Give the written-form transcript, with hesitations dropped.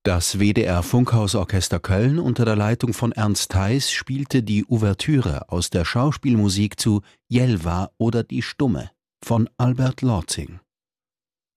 Das WDR-Funkhausorchester Köln unter der Leitung von Ernst Theis spielte die Ouvertüre aus der Schauspielmusik zu Jelva oder Die Stumme von Albert Lortzing.